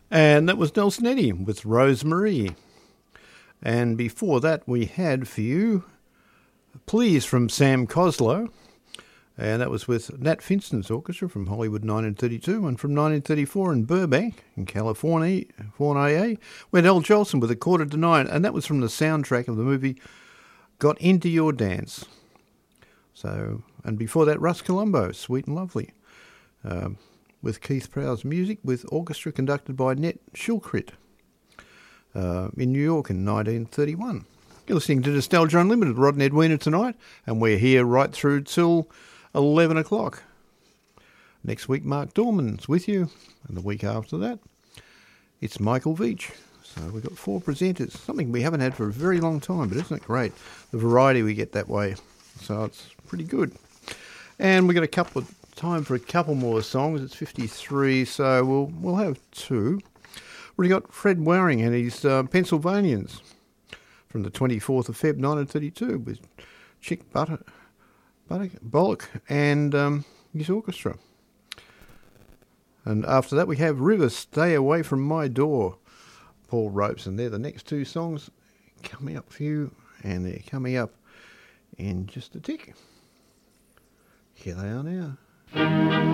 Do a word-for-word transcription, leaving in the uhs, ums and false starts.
And that was Nelson Eddy with Rosemary. And before that, we had for you Please from Sam Coslow. And that was with Nat Finston's orchestra from Hollywood nineteen thirty-two. And from nineteen thirty-four in Burbank, in California, California, we had Al Jolson with A Quarter to Nine. And that was from the soundtrack of the movie Got Into Your Dance. So, and before that, Russ Colombo, Sweet and Lovely. Um, with Keith Prowse music, with orchestra conducted by Ned Shilkrit uh, in New York in nineteen thirty-one. You're listening to Nostalgia Unlimited, Rod and Edwina tonight, and we're here right through till eleven o'clock. Next week, Mark Dorman's with you, and the week after that, it's Michael Veitch. So we've got four presenters, something we haven't had for a very long time, but isn't it great? The variety we get that way, so it's pretty good. And we've got a couple of time for a couple more songs. It's fifty-three, so we'll we'll have two. We've got Fred Waring and his uh, Pennsylvanians from the twenty-fourth of February nineteen thirty-two with Chick Butter, Butter, Bollock and um, his orchestra. And after that we have River, Stay Away From My Door, Paul Robeson. They're the next two songs coming up for you, and they're coming up in just a tick. Here they are now.